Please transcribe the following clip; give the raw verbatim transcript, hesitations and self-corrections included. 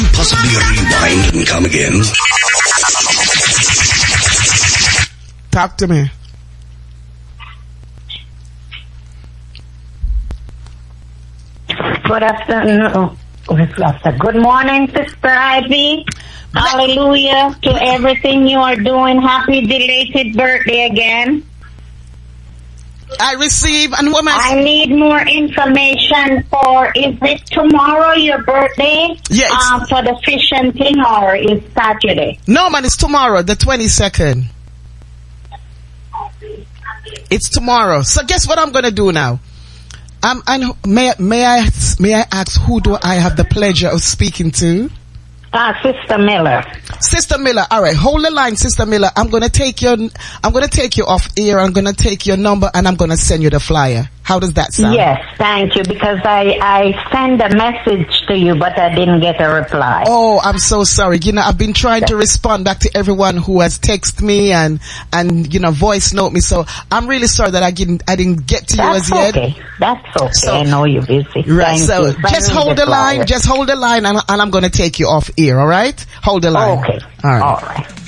you possibly rewind and come again? Talk to me. Good afternoon. Good morning, Sister Ivy. Hallelujah to everything you are doing. Happy belated birthday again. I receive, and woman. I need more information for, is it tomorrow your birthday? Yes. Uh, for the fish and thing, or is Saturday? No, man, it's tomorrow, the twenty-second. It's tomorrow. So guess what I'm going to do now? Um, and may, may I, may I ask, who do I have the pleasure of speaking to? Ah, uh, Sister Miller. Sister Miller, all right, hold the line, Sister Miller. I'm gonna take your, I'm gonna take you off air. I'm gonna take your number, and I'm gonna send you the flyer. How does that sound? Yes, thank you, because I I sent a message to you, but I didn't get a reply. Oh, I'm so sorry. You know, I've been trying to respond back to everyone who has texted me and and you know voice note me. So I'm really sorry that I didn't I didn't get to That's you as okay. yet. That's okay. So, I know you're busy. Right. Thank so you. just Send hold the the line. flyer. Just hold the line, and, and I'm gonna take you off air. All right? Hold the line. Okay. All right. All right.